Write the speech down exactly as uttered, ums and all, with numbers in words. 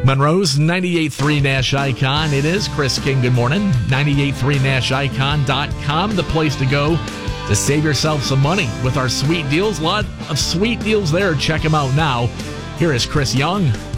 Monroe's ninety-eight point three Nash Icon. It is Chris King. Good morning. ninety-eight point three nash icon dot com, the place to go to save yourself some money with our sweet deals. A lot of sweet deals there. Check them out now. Here is Chris Young.